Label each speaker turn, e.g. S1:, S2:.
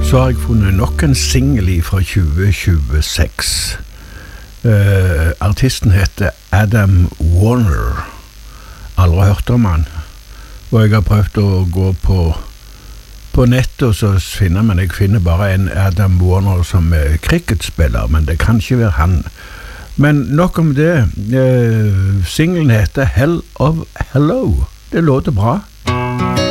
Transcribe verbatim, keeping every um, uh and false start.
S1: Så har jeg funnet nok en single fra tjue tjueseks. Uh, artisten heter Adam Warner. Aldri hørt om han. Og jeg har prøvd å gå på på nettet og så finner men jeg finner bare en Adam Warner som er cricketspiller, men det kan ikke være han. Men nok om det. Uh, singlen heter Hell of Hello. Det låter bra.